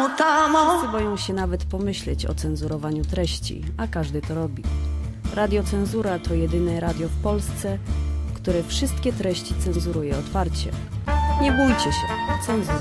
Wszyscy boją się nawet pomyśleć o cenzurowaniu treści, a każdy to robi. Radio Cenzura to jedyne radio w Polsce, które wszystkie treści cenzuruje otwarcie. Nie bójcie się, cenzura